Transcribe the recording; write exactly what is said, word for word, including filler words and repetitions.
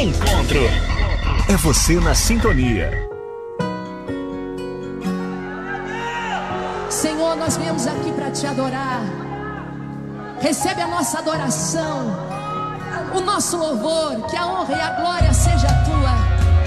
Encontro. É você na sintonia. Senhor, nós viemos aqui para te adorar. Recebe a nossa adoração, o nosso louvor, que a honra e a glória seja